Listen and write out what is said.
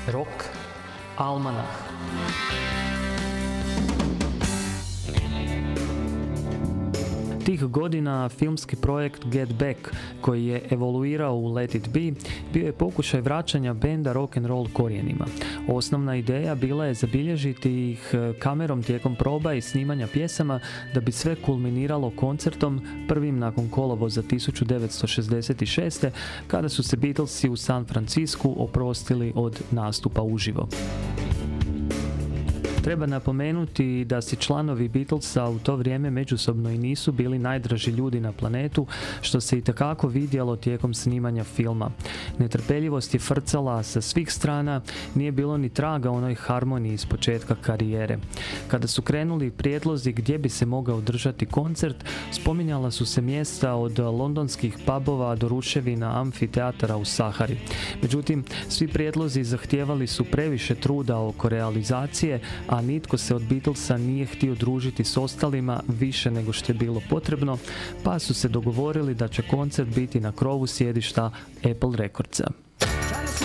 Rock Almanah. Tih godina filmski projekt Get Back, koji je evoluirao u Let It Be, bio je pokušaj vraćanja benda rock and roll korijenima. Osnovna ideja bila je zabilježiti ih kamerom tijekom proba i snimanja pjesama da bi sve kulminiralo koncertom prvim nakon kolovoza 1966. kada su se Beatlesi u San Francisku oprostili od nastupa uživo. Treba napomenuti da si članovi Beatlesa u to vrijeme međusobno i nisu bili najdraži ljudi na planetu, što se itekako vidjelo tijekom snimanja filma. Netrpeljivost je frcala sa svih strana, nije bilo ni traga onoj harmoniji iz početka karijere. Kada su krenuli prijedlozi gdje bi se mogao održati koncert, spominjala su se mjesta od londonskih pubova do ruševina amfiteatara u Sahari. Međutim, svi prijedlozi zahtijevali su previše truda oko realizacije, a nitko se od Beatlesa nije htio družiti s ostalima više nego što je bilo potrebno, pa su se dogovorili da će koncert biti na krovu sjedišta Apple Recordsa.